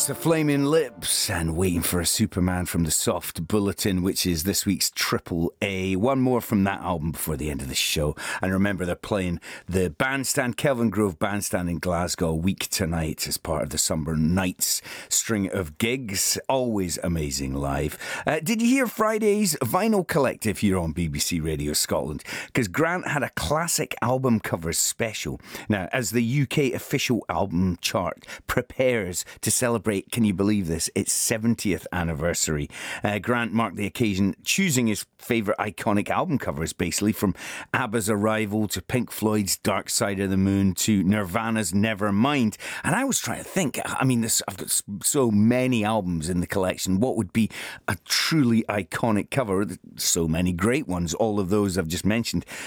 The Flaming Lips and Waiting for a Superman from the Soft Bulletin, which is this week's Triple A. One more from that album before the end of the show. And remember, they're playing the bandstand, Kelvin Grove Bandstand in Glasgow, a week tonight as part of the Summer Nights string of gigs. Always amazing live. Did you hear Friday's Vinyl Collective here on BBC Radio Scotland? Because Grant had a classic album covers special. Now, as the UK official album chart prepares to celebrate, can you believe this, its 70th anniversary, Grant marked the occasion choosing his favourite iconic album covers, basically from ABBA's Arrival to Pink Floyd's Dark Side of the Moon to Nirvana's Nevermind. And I was trying to think, I mean, I've got so many albums in the collection, what would be a truly iconic cover? So many great ones, all of those I've just mentioned.